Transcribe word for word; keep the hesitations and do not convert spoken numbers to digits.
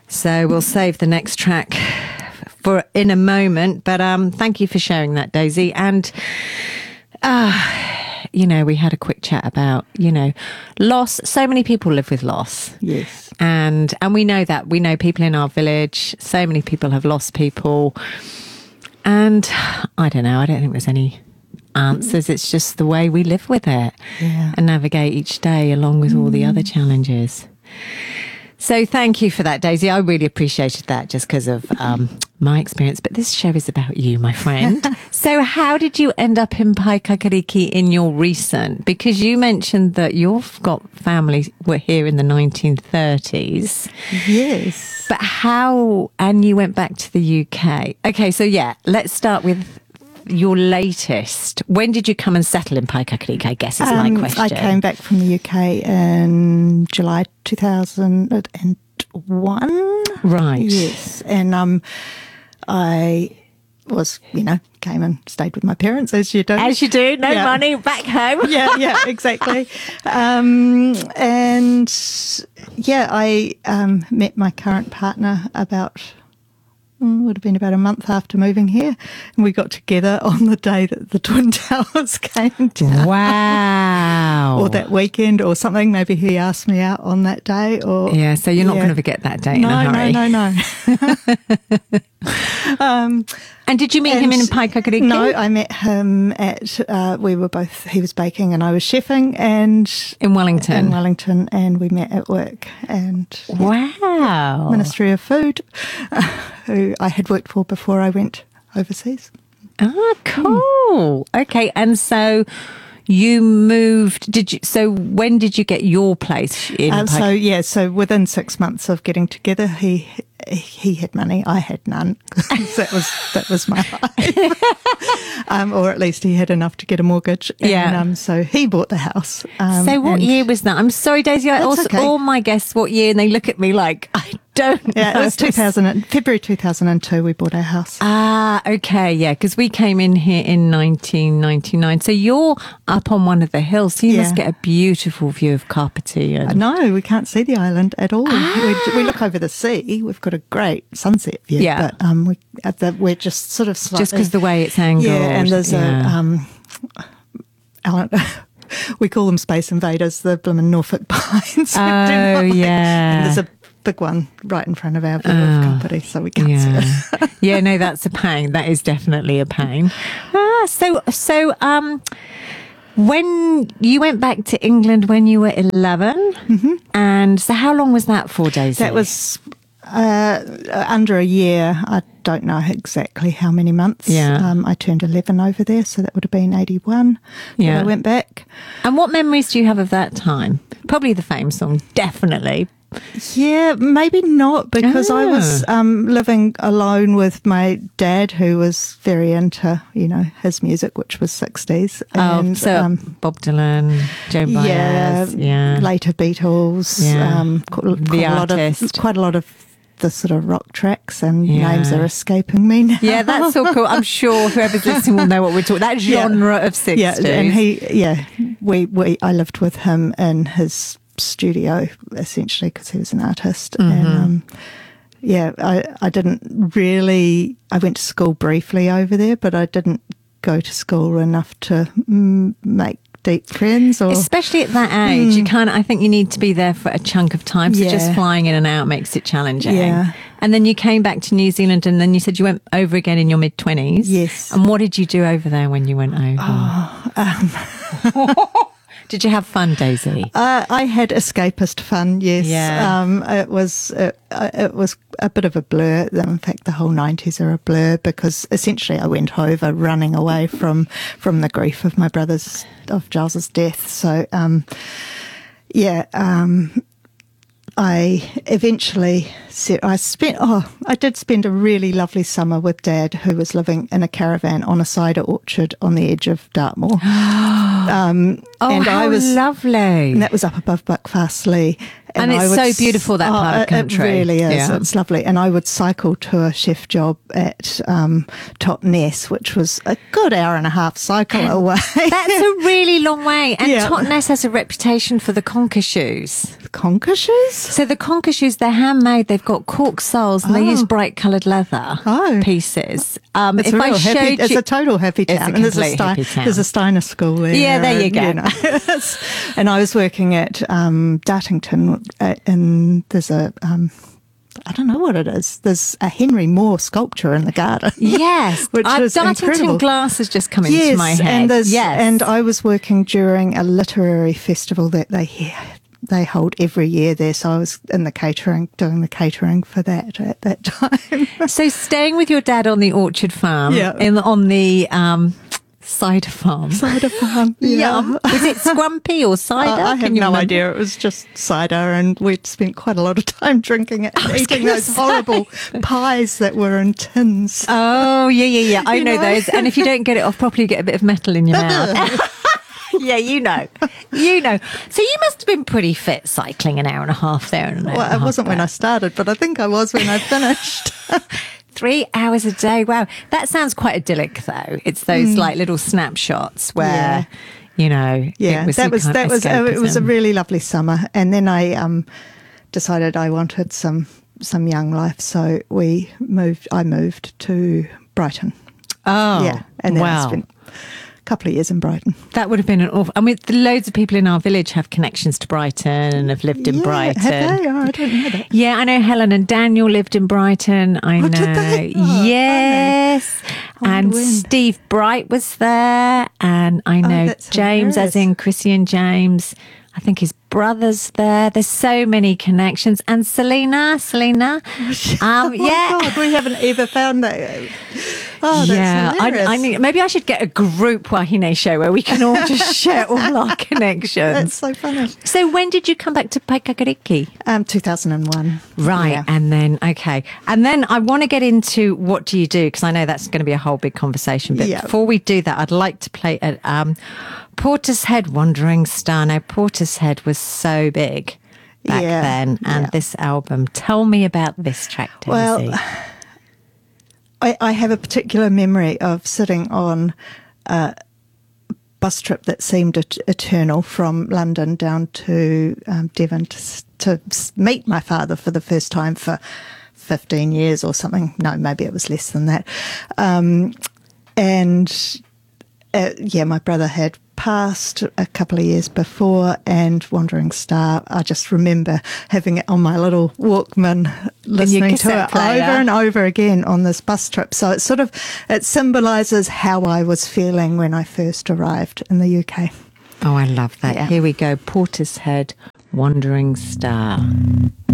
So we'll save the next track for in a moment. But um, thank you for sharing that, Daisy. And, uh, you know, we had a quick chat about, you know, loss. So many people live with loss. Yes. And and we know that. We know people in our village. So many people have lost people. And I don't know. I don't think there's any answers. It's just the way we live with it Yeah. and navigate each day along with all the other challenges. So thank you for that, Daisy. I really appreciated that just because of um, my experience. But this show is about you, my friend. So how did you end up in Paekakariki in your recent? Because you mentioned that you've got family were here in the nineteen thirties. Yes. But how, and you went back to the U K. Okay, so yeah, let's start with your latest. When did you come and settle in Paekakariki, I guess is my Um, question. I came back from the U K in July two thousand one. Right. Yes. And um, I was, you know, came and stayed with my parents, as you do. As you do, no Yeah. money, back home. yeah, yeah, exactly. Um, and yeah, I um, met my current partner about, mm, would have been about a month after moving here. And we got together on the day that the Twin Towers came down. Wow. Or that weekend or something. Maybe he asked me out on that day. Or Yeah, so you're not yeah. going to forget that date No, in a hurry. no, no, no. um, And did you meet him in and- Paekakariki? No, I met him at, uh, we were both, he was baking and I was chefing and In Wellington. in Wellington, and we met at work. And Wow. Ministry of Food, uh, who I had worked for before I went overseas. Ah, cool. Okay, and so you moved, did you, so when did you get your place in Um, so Paekakariki? yeah, so within six months of getting together, he he had money, I had none. that was that was my life, um, or at least he had enough to get a mortgage. And, Yeah. Um, so he bought the house. Um, So what and- year was that? I'm sorry, Daisy, I That's also, okay. all my guests, what year? And they look at me like, I don't Yeah, know. it was two thousand, February two thousand two. We bought our house. Ah, okay, yeah, because we came in here in nineteen ninety-nine. So you're up on one of the hills. So you Yeah. must get a beautiful view of Kapiti. And No, we can't see the island at all. We, we look over the sea. We've got a great sunset view. Yeah. But um, we, at the, we're just sort of slightly... just because the way it's angled. Yeah, and there's yeah. a... Um, Alan- we call them Space Invaders, the bloomin' Norfolk Pines. Oh, yeah. And there's a big one right in front of our view of Kapiti, so we can't see Yeah. it. yeah, no, that's a pain. That is definitely a pain. Ah, so, so, um, when you went back to England when you were eleven, mm-hmm. and so how long was that for, Daisy? That was uh, under a year. I don't know exactly how many months. Yeah. Um, I turned eleven over there, so that would have been eighty-one. Yeah. that I went back. And what memories do you have of that time? Probably the Fame song, definitely. Yeah, maybe not, because I was Ah. um, living alone with my dad, who was very into, you know, his music, which was sixties. Oh, And, so um, Bob Dylan, Joan yeah, Baez, yeah. later Beatles, Yeah. um, quite, The quite a lot of artist. quite a lot of the sort of rock tracks, and Yeah. names are escaping me now. Yeah, that's so cool. I'm sure whoever's listening will know what we're talking. That Yeah. genre of sixties. Yeah, and he, yeah, we, we, I lived with him in his studio essentially because he was an artist, Mm-hmm. and um, yeah, I, I didn't really. I went to school briefly over there, but I didn't go to school enough to mm, make deep friends. Or Especially at that age, you can't. I think you need to be there for a chunk of time. So just Yeah. flying in and out makes it challenging. Yeah. And then you came back to New Zealand, and then you said you went over again in your mid twenties. Yes. And what did you do over there when you went over? Oh, um, Did you have fun, Daisy? Uh, I had escapist fun, yes. Yeah. Um, it was it, it was a bit of a blur. In fact, the whole nineties are a blur because essentially I went over running away from from the grief of my brother's of Giles's death. So, um, yeah. Um, I eventually said I spent oh I did spend a really lovely summer with Dad, who was living in a caravan on a cider orchard on the edge of Dartmoor. um, Oh, and how I was lovely. and that was up above Buckfastleigh, And, and it's I would, so beautiful, that part oh, of country. It really is. Yeah. It's lovely. And I would cycle to a chef job at um, Totnes, which was a good hour and a half cycle away. That's a really long way. And Yeah. Totnes has a reputation for the conker shoes. Conker shoes? So the conker shoes, they're handmade. They've got cork soles and they Oh. use bright coloured leather Oh. pieces. Um, It's if a I real showed happy, you, it's a total happy It's a town. And there's a, complete Stein, happy town. there's a Steiner school there. Yeah, there you go. and, know. And I was working at um, Dartington, uh, and there's a, um, I don't know what it is. There's a Henry Moore sculpture in the garden. Yes, which I've is Dartington incredible. Glass has just come Yes, into my head. and there's, yes, and I was working during a literary festival that they they hold every year there. So I was in the catering, doing the catering for that at that time. so staying with your dad on the orchard farm, Yeah. in on the um, cider farm. Cider farm. Yum. Was it scrumpy or cider? I, I have Can you no remember? idea. It was just cider, and we'd spent quite a lot of time drinking it and was eating gonna those say. horrible pies that were in tins. Oh, yeah, yeah, yeah. I You know, know? those. And if you don't get it off properly, you get a bit of metal in your mouth. Yeah, you know. You know. So you must have been pretty fit cycling an hour and a half there. And an hour Well, and a it half wasn't when I back. started, but I think I was when I finished. Three hours a day. Wow. That sounds quite idyllic, though. It's those like little snapshots where, Yeah. you know, Yeah, it was that some was kind of that was uh, it was a escapism. really lovely summer, and then I um, decided I wanted some some young life, so we moved. I moved to Brighton. Oh, yeah, and then I wow. spent a couple of years in Brighton. That would have been an awful. I mean, the loads of people in our village have connections to Brighton and have lived in Yeah, Brighton. have they? Oh, I don't know that. Yeah, I know Helen and Daniel lived in Brighton. I Oh, know. did they? Oh, yes. I And wonder when. Steve Bright was there. And I know that's James, as hilarious. in Chrissy and James. I think his brother's there. There's so many connections. And Selena, Selena. Um, Oh, yeah. God, we haven't ever found that. Oh, that's yeah, I, hilarious. I mean, maybe I should get a group Wahine show where we can all just share all our connections. That's so funny. So when did you come back to Paikakariki? Um, two thousand one. Right. Yeah. And then, okay. And then I want to get into what do you do? Because I know that's going to be a whole big conversation. But Yeah. before we do that, I'd like to play at um, Portishead Wandering Star. Now, Portishead was so big back Yeah, then. And yeah. this album, tell me about this track, Daisy. Well, I, I have a particular memory of sitting on a bus trip that seemed et- eternal from London down to um, Devon to, s- to s- meet my father for the first time for fifteen years or something. No, maybe it was less than that. Um, and uh, yeah, my brother had passed a couple of years before, and Wandering Star, I just remember having it on my little Walkman, listening to cassette it player. over and over again on this bus trip. So it sort of, it symbolises how I was feeling when I first arrived in the U K. oh, I love that. Yeah. Here we go. Portishead Wandering Star.